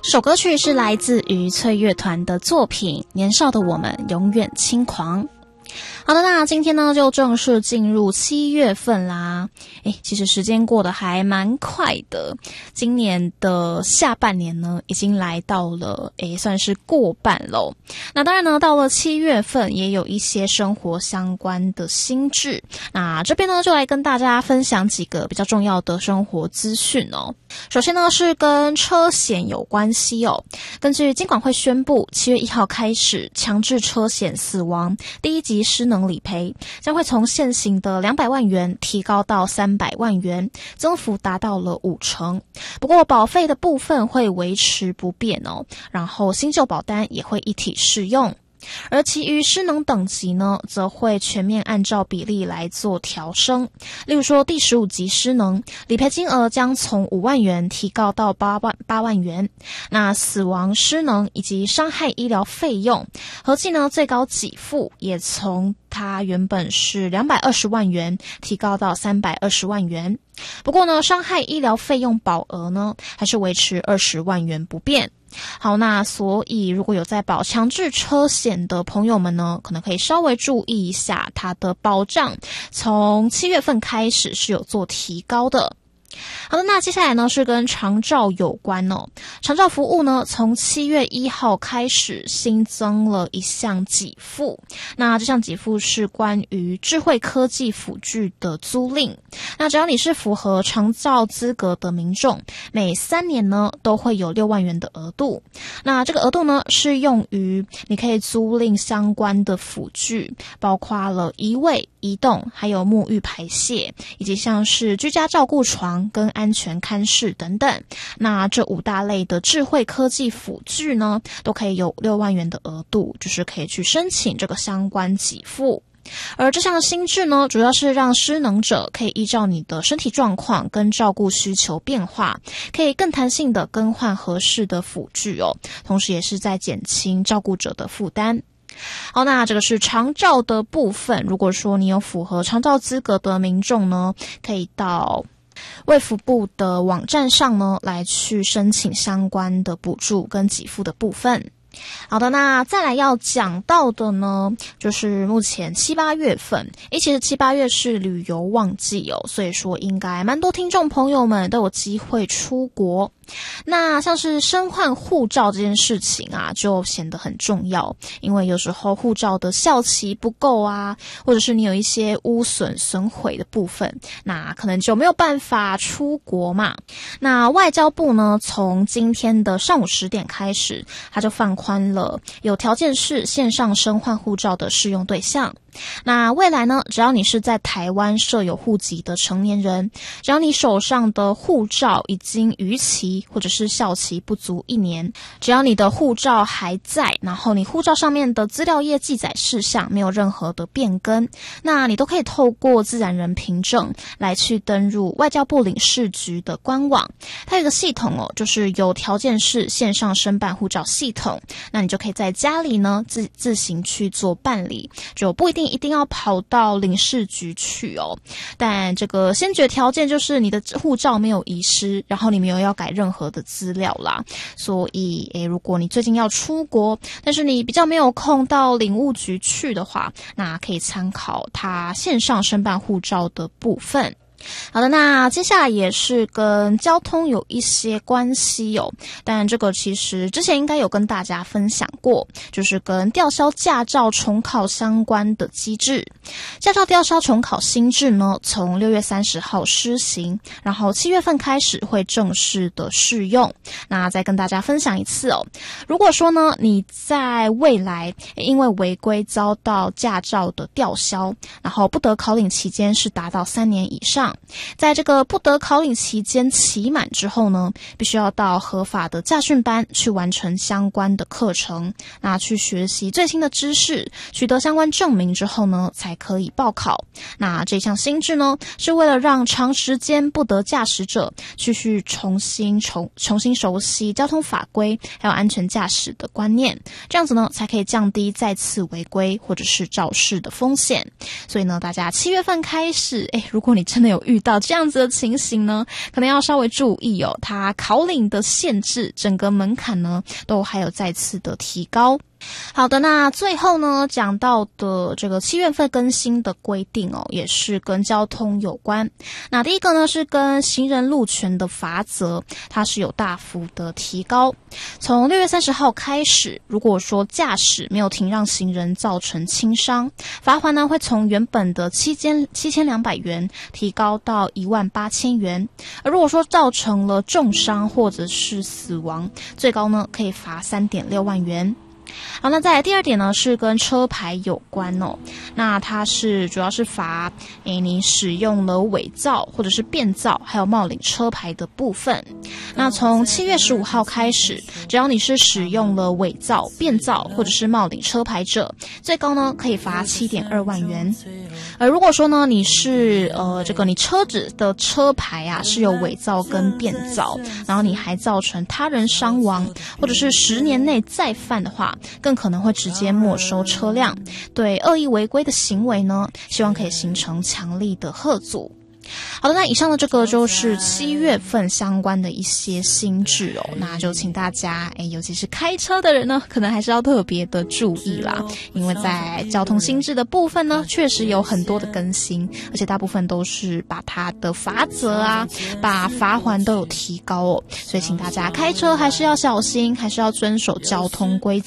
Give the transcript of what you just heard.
首歌曲是来自于翠乐团的作品《年少的我们永远轻狂》。好的，那今天呢就正式进入7月份啦。其实时间过得还蛮快的，今年的下半年呢已经来到了算是过半咯。那当然呢，到了7月份也有一些生活相关的新制，那这边呢就来跟大家分享几个比较重要的生活资讯哦。首先呢是跟车险有关系哦。根据金管会宣布，7月1号开始，强制车险死亡第一级失能理赔将会从现行的200万元提高到300万元，增幅达到了50%。不过保费的部分会维持不变哦，然后新旧保单也会一体适用。而其余失能等级呢，则会全面按照比例来做调升。例如说第15级失能，理赔金额将从5万元提高到8万元。那死亡失能以及伤害医疗费用，合计呢最高给付也从它原本是220万元提高到320万元。不过呢，伤害医疗费用保额呢，还是维持20万元不变。好，那所以如果有在保强制车险的朋友们呢，可能可以稍微注意一下它的保障，从7月份开始是有做提高的。好的，那接下来呢是跟长照有关哦。长照服务呢，从7月1号开始新增了一项给付。那这项给付是关于智慧科技辅具的租赁。那只要你是符合长照资格的民众，每3年呢都会有6万元的额度。那这个额度呢是用于你可以租赁相关的辅具，包括了移位、移动，还有沐浴排泄，以及像是居家照顾床跟安全看视等等。那这5大类的智慧科技辅具呢，都可以有6万元的额度，就是可以去申请这个相关给付。而这项新制呢，主要是让失能者可以依照你的身体状况跟照顾需求变化，可以更弹性的更换合适的辅具哦，同时也是在减轻照顾者的负担。好，那这个是长照的部分。如果说你有符合长照资格的民众呢，可以到卫福部的网站上呢来去申请相关的补助跟给付的部分。好的，那再来要讲到的呢，就是目前7、8月份，其实7、8月是旅游旺季哦，所以说应该蛮多听众朋友们都有机会出国。那像是申换护照这件事情啊，就显得很重要，因为有时候护照的效期不够啊，或者是你有一些污损损毁的部分，那可能就没有办法出国嘛。那外交部呢，从今天的上午10点开始，它就放宽了有条件式线上申换护照的适用对象。那未来呢，只要你是在台湾设有户籍的成年人，只要你手上的护照已经逾期或者是效期不足1年，只要你的护照还在，然后你护照上面的资料页记载事项没有任何的变更，那你都可以透过自然人凭证来去登入外交部领事局的官网。它有一个系统哦，就是有条件式线上申办护照系统，那你就可以在家里呢自行去做办理，就不一定要跑到领事局去哦。但这个先决条件就是你的护照没有遗失，然后你没有要改任何的资料啦。所以如果你最近要出国，但是你比较没有空到领务局去的话，那可以参考它线上申办护照的部分。好的，那接下来也是跟交通有一些关系哦，但这个其实之前应该有跟大家分享过，就是跟吊销驾照重考相关的机制。驾照吊销重考新制呢，从6月30号施行，然后7月份开始会正式的适用。那再跟大家分享一次哦，如果说呢你在未来因为违规遭到驾照的吊销，然后不得考领期间是达到3年以上，在这个不得考领期间期满之后呢，必须要到合法的驾训班去完成相关的课程，那去学习最新的知识，取得相关证明之后呢，才可以报考。那这项新制呢，是为了让长时间不得驾驶者去重新熟悉交通法规还有安全驾驶的观念，这样子呢，才可以降低再次违规或者是肇事的风险。所以呢，大家7月份开始，如果你真的有有遇到这样子的情形呢，可能要稍微注意哦，它考领的限制，整个门槛呢都还有再次的提高。好的，那最后呢讲到的这个7月份更新的规定哦，也是跟交通有关。那第一个呢是跟行人路权的罚则，它是有大幅的提高。从6月30号开始，如果说驾驶没有停让行人造成轻伤，罚锾呢会从原本的7200元提高到18000元。而如果说造成了重伤或者是死亡，最高呢可以罚3.6万元。好，那再来第二点呢是跟车牌有关哦。那它是主要是罚你使用了伪造或者是变造还有冒领车牌的部分。那从7月15号开始，只要你是使用了伪造、变造或者是冒领车牌者，最高呢可以罚7.2万元。而如果说呢你是你车子的车牌啊是有伪造跟变造，然后你还造成他人伤亡，或者是10年内再犯的话，更可能会直接没收车辆。对恶意违规的行为呢，希望可以形成强力的吓阻。好的，那以上的这个就是7月份相关的一些新制哦，那就请大家尤其是开车的人呢，可能还是要特别的注意啦，因为在交通新制的部分呢，确实有很多的更新，而且大部分都是把它的罚则啊，把罚锾都有提高哦，所以请大家开车还是要小心，还是要遵守交通规则。